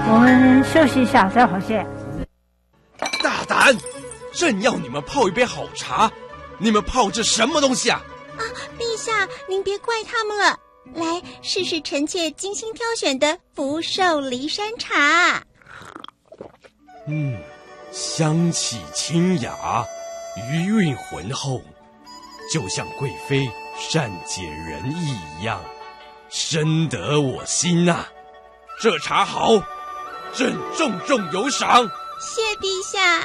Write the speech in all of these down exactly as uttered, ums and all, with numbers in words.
我们休息一下再回见。 大胆，朕要你们泡一杯好茶，你们泡这什么东西啊？ 啊，陛下，您别怪他们了。来，试试臣妾精心挑选的福寿梨山茶。 嗯，香气清雅，余韵浑厚，就像贵妃善解人意一样，深得我心啊！这茶好，朕重重有赏。 谢陛下。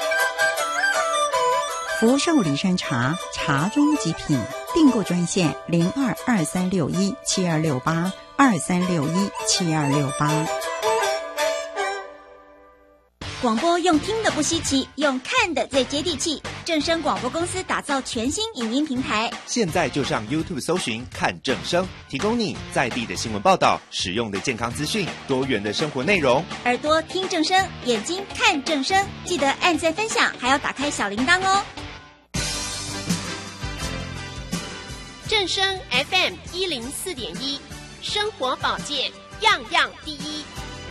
福寿梨山茶，茶中极品。订购专线零二二三六一七二六八二三六一七二六八。 广播用听的不稀奇，用看的最接地气。正声广播公司打造全新影音平台， 现在就上 YouTube 搜寻看正声，提供你在地的新闻报道、实用的健康资讯、多元的生活内容。 耳朵听正声，眼睛看正声，记得按赞分享，还要打开小铃铛哦。 正声 F M 一零四点一，生活保健样样第一。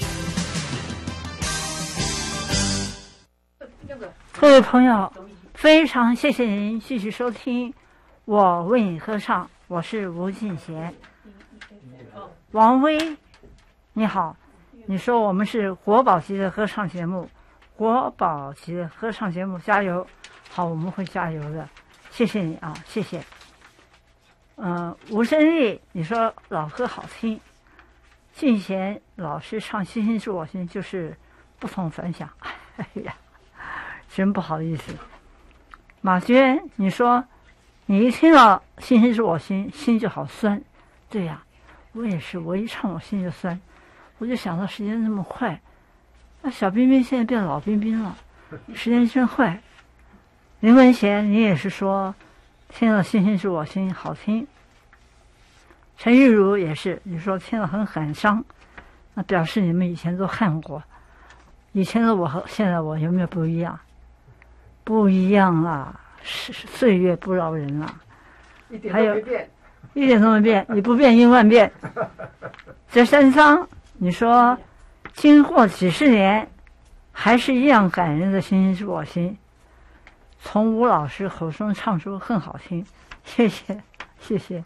各位朋友，非常谢谢您继续收听我为你歌唱，我是吴敬贤。王威，你好，你说我们是国宝级的歌唱节目，国宝级的歌唱节目，加油！好，我们会加油的，谢谢你啊，谢谢。嗯、呃，吴真丽，你说老歌好听，敬贤老师唱《星星是我心》就是不同凡响，哎呀。真不好意思，马娟，你说你一听到《星星是我心》，心就好酸。对呀，我也是，我一唱我心就酸，我就想到时间那么快，那小冰冰现在变老冰冰了，时间真快。林文贤，你也是说听到《星星是我心》好听。陈玉茹也是，你说听了很感伤，那表示你们以前都恨过，以前的我和现在我有没有不一样？不一样啦，是岁月不饶人啦， 一点都没变， 一点都没变，你不变应万变。这山桑，你说经过几十年，还是一样感人的《星星是我心》，从吴老师口中唱出更好听，谢谢，谢谢。